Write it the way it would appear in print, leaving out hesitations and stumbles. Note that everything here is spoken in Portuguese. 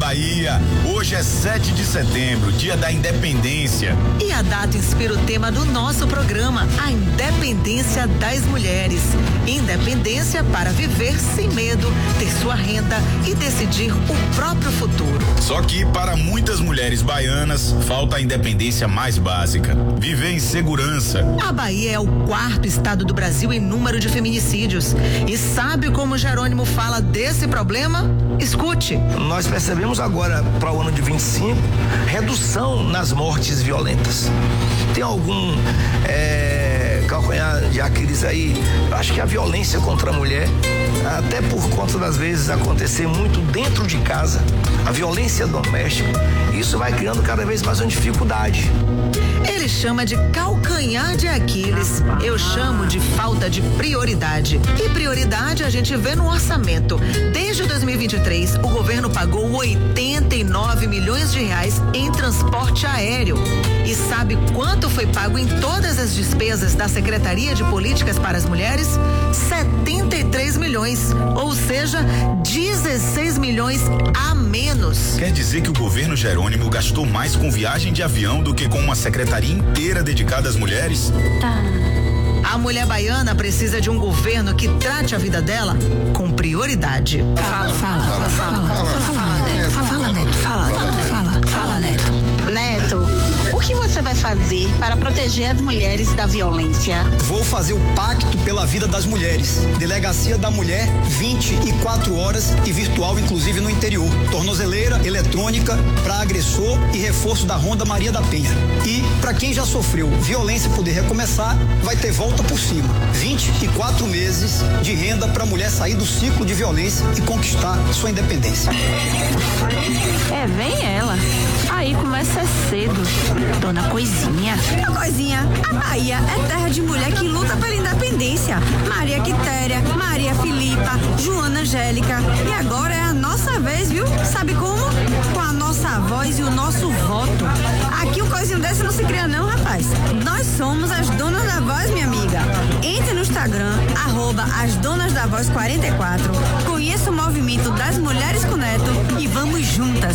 Bahia. Hoje é 7 de setembro, dia da independência. E a data inspira o tema do nosso programa, a independência das mulheres. Independência para viver sem medo, ter sua renda e decidir o próprio futuro. Só que para muitas mulheres baianas, falta a independência mais básica: viver em segurança. A Bahia é o 4º estado do Brasil em número de feminicídios. E sabe como Jerônimo fala desse problema? Escute. Nós percebemos agora, para o ano de 25, redução nas mortes violentas. Tem algum calcanhar de Aquiles aí? Eu acho que a violência contra a mulher, até por conta das vezes acontecer muito dentro de casa, a violência doméstica, isso vai criando cada vez mais uma dificuldade. Ele chama de calcanhar de Aquiles. Eu chamo de falta de prioridade. E prioridade a gente vê no orçamento. Desde 2023, o governo pagou 89 milhões de reais em transporte aéreo. E sabe quanto foi pago em todas as despesas da Secretaria de Políticas para as Mulheres? 73 milhões. Ou seja, 16 milhões a menos. Quer dizer que o governo Jerônimo gastou mais com viagem de avião do que com uma secretaria inteira dedicada às mulheres? Tá. A mulher baiana precisa de um governo que trate a vida dela com prioridade. Fala, Neto. Neto, o que você vai fazer para proteger as mulheres da violência? Vou fazer o Pacto pela Vida das Mulheres. Delegacia da Mulher, 24 horas e virtual, inclusive no interior. Tornozeleira eletrônica para agressor e reforço da Ronda Maria da Penha. E para quem já sofreu violência poder recomeçar, vai ter volta por cima. 24 meses de renda para a mulher sair do ciclo de violência e conquistar sua independência. Vem ela. Aí começa cedo. Dona Coisinha. Coisinha, a Bahia é terra de mulher que luta pela independência. Maria Quitéria, Maria Filipa, Joana Angélica. E agora é a nossa vez, viu? Sabe como? Com a nossa voz e o nosso voto. Aqui um coisinho desse não se cria não, rapaz. Nós somos as donas da voz, minha amiga. Entre no Instagram, @asdonasdavoz44. Conheça o movimento das mulheres com Neto e vamos juntas